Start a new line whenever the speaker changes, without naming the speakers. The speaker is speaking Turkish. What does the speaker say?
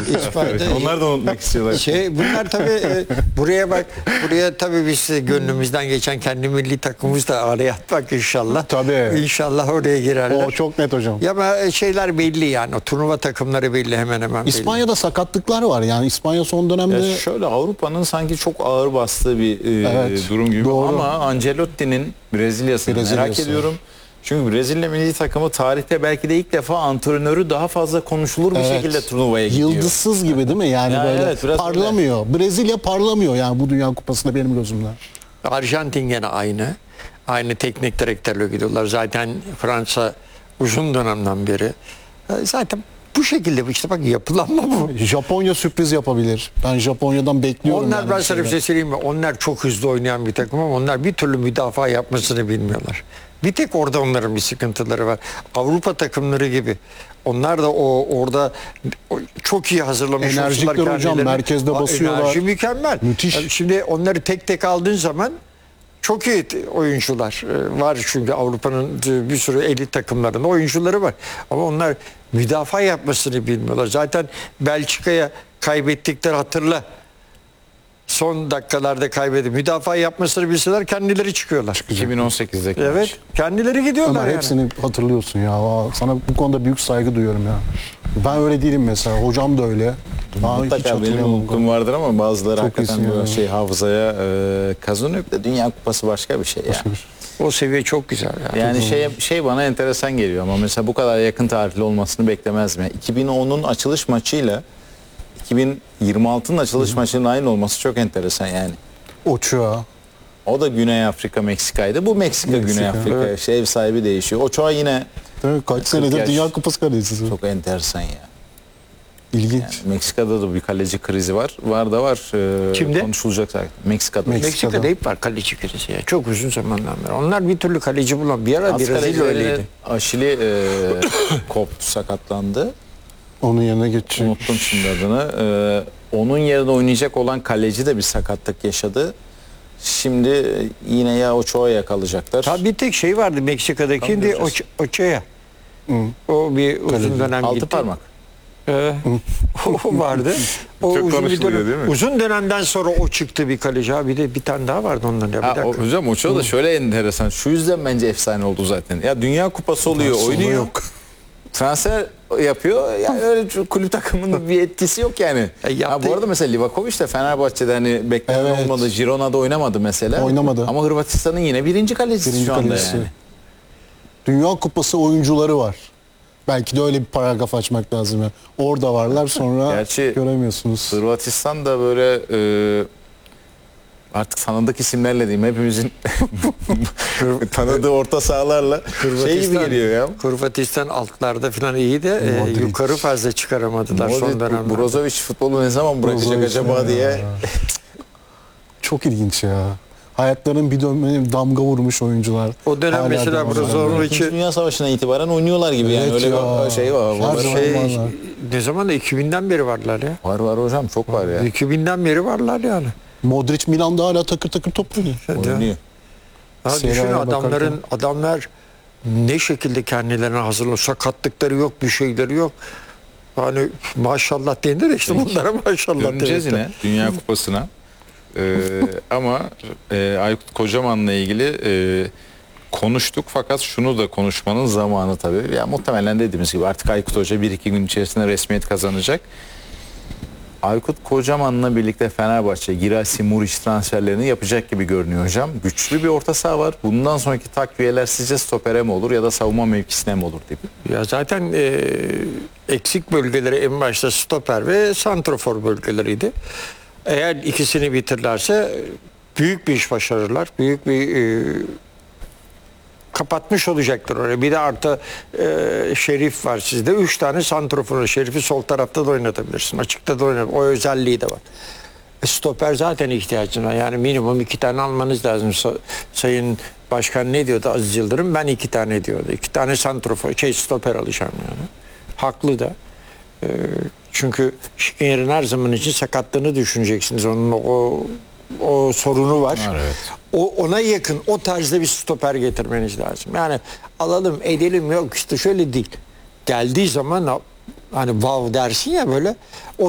İspanya.
Onlar da unutmak istiyorlar.
Bunlar tabii buraya bak. Buraya tabii biz gönlümüzden geçen kendi milli takımımız da araya atmak inşallah.
Tabii.
İnşallah oraya girerler.
O çok net hocam.
Ya ama şeyler belli yani. O turnuva takımları belli, hemen hemen belli.
İspanya'da sakatlıklar var. Yani İspanya son dönemde
Ya şöyle Avrupa'nın sanki çok ağır bastığı bir
Evet,
durum gibi.
doğru.
Ama Ancelotti'nin Brezilya'sını merak
Brezilya'sı.
ediyorum. Çünkü Brezilya milli takımı tarihte belki de ilk defa antrenörü daha fazla konuşulur bir
Evet.
şekilde turnuvaya gidiyor.
yıldızsız gibi değil mi? Yani
Ya
böyle
evet, biraz
parlamıyor. Brezilya parlamıyor yani bu Dünya Kupası'nda benim gözümden.
Arjantin gene aynı. Aynı teknik direktörle gidiyorlar. Zaten Fransa uzun dönemden beri. Zaten bu şekilde işte bak, yapılanma bu.
Japonya sürpriz yapabilir. Ben Japonya'dan bekliyorum.
Onlar,
yani
ben
bir
sana bir
şeyler.
şey söyleyeyim mi? Onlar çok hızlı oynayan bir takım ama onlar bir türlü müdafaa yapmasını bilmiyorlar. Bir tek orada onların bir sıkıntıları var. Avrupa takımları gibi. Onlar da orada çok iyi hazırlamış
Enerjikler
olsalar
hocam,
kendilerini.
merkezde basıyorlar.
Enerji mükemmel.
Müthiş.
Yani şimdi onları tek tek aldığın zaman çok iyi oyuncular var, çünkü Avrupa'nın bir sürü elit takımlarında oyuncuları var. Ama onlar müdafaa yapmasını bilmiyorlar. Zaten Belçika'ya kaybettikleri, hatırla. Son dakikalarda kaybedip müdafaa yapmasını bilseler kendileri çıkıyorlar.
2018'deki
Evet,
maç.
kendileri gidiyorlar
Ömer
yani.
hepsini hatırlıyorsun ya. Sana bu konuda büyük saygı duyuyorum ya. Ben öyle değilim mesela. Hocam da öyle. Aa, hiç
Mutlaka benim
hatırlayamam.
unuttuğum vardır ama bazıları
Çok
hakikaten
iyisin
böyle
ya.
şey hafızaya kazanıyor. Bir de Dünya Kupası başka bir şey ya.
O seviye çok güzel yani.
Yani şey bana enteresan geliyor ama mesela bu kadar yakın tarihli olmasını beklemezdim. Yani 2010'un açılış maçıyla 2026'nın açılış maçının aynı olması çok enteresan yani.
Ochoa.
O da Güney Afrika, Meksika'ydı. Bu Meksika, Güney Afrika.
Evet.
Ev sahibi değişiyor. Ochoa yine
Değil mi? Kaç senedir
yaş.
Dünya Kupası kalecisi.
çok enteresan ya.
İlginç.
Yani Meksika'da da bir kaleci krizi var. Var da var.
Kimde?
Konuşulacak zaten. Meksika'da.
Meksika'da hep var kaleci krizi ya. Çok uzun zamandan beri. Onlar bir türlü kaleci bulan. Bir ara Brezilya öyleydi.
Aşili koptu, sakatlandı.
Onun yerine geçecek.
Unuttum şimdi adını. Onun yerine oynayacak olan kaleci de bir sakatlık yaşadı. Şimdi yine ya Ochoa'ya kalacaklar.
Ha, bir tek şey vardı Meksika'daki
Tam
de
göreceğiz.
Ochoa. O bir uzun dönem
Altı
gitti.
parmak.
O vardı. O
Çok
uzun bir
konuşuluyor
dönem,
değil mi?
Uzun dönemden sonra o çıktı bir kaleci. Ha, bir de bir tane daha vardı ondan. Ya, bir dakika.
Hocam Ochoa da şöyle enteresan. Şu yüzden bence efsane oldu zaten. Ya Dünya Kupası oluyor,
Sonu
oynuyor.
yok.
Transfer yapıyor. Yani öyle kulüp takımının bir etkisi yok yani.
Yaptı.
Bu arada mesela Livakovic de Fenerbahçe'de hani beklenen
Evet.
olmadı. Girona'da oynamadı mesela.
Oynamadı.
Ama Hırvatistan'ın yine birinci kalecisi
Birinci
şu anda
kalecisi.
yani.
Dünya Kupası oyuncuları var. Belki de öyle bir paragraf açmak lazım ya. Orada varlar, sonra
Gerçi
göremiyorsunuz.
Hırvatistan da böyle artık tanıdık isimlerle diyeyim, hepimizin tanıdığı orta sahalarla şey gibi geliyor ya.
Hırvatistan altlarda falan iyi de
Modric.
yukarı fazla çıkaramadılar son
Modric,
dönemde.
Brozovic futbolu ne zaman bırakacak
Brozovic
acaba
ya.
diye.
Çok ilginç ya. Hayatların bir dönemi damga vurmuş oyuncular.
O dönem
Hala
mesela
devam ediyor.
Brozovic'i
İkinci Dünya Savaşı'na itibaren oynuyorlar gibi yani,
Evet
öyle
ya.
bir şey var.
Her
Var,
zaman
şey,
varlar.
ne zaman da 2000'den beri varlar ya.
var hocam, çok var ya.
2000'den beri varlar yani.
Modric Milan'da hala takır takır top oynuyor.
Oynuyor.
Ha,
Seriye
düşün
bakarken.
adamlar ne şekilde kendilerine hazırlanıyor. Sakatlıkları yok, bir şeyleri yok. Hani maşallah denir de işte bunlara maşallah
Döneceğiz
denir.
yine Dünya Kupası'na. Ama Aykut Kocaman'la ilgili konuştuk, fakat şunu da konuşmanın zamanı tabii. Ya muhtemelen dediğimiz gibi artık Aykut Hoca 1-2 gün içerisinde resmiyet kazanacak. Aykut Kocaman'la birlikte Fenerbahçe Girassi Muriç transferlerini yapacak gibi görünüyor hocam. Güçlü bir orta saha var. Bundan sonraki takviyeler sizce stopere mi olur ya da savunma mevkisine mi olur gibi?
Ya zaten eksik bölgeleri en başta stoper ve santrofor bölgeleriydi. Eğer ikisini bitirlerse büyük bir iş başarırlar. Büyük bir kapatmış olacaktır oraya. Bir de artı Şerif var sizde. 3 tane santrofor. Şerif'i sol tarafta da oynatabilirsin. Açıkta da oynatabilirsin. O özelliği de var. Stoper zaten ihtiyacın var. Yani minimum 2 tane almanız lazım. Sayın Başkan ne diyordu Aziz Yıldırım? Ben 2 tane diyordu. 2 tane santrofor, stoper alacağım yani. Haklı da. Çünkü Şikayer'in her zaman için sakatlığını düşüneceksiniz. Onun o sorunu var.
Evet.
Ona yakın o tarzda bir stoper getirmeniz lazım. Yani alalım edelim, yok işte şöyle değil. Geldiği zaman hani wow dersin ya böyle, o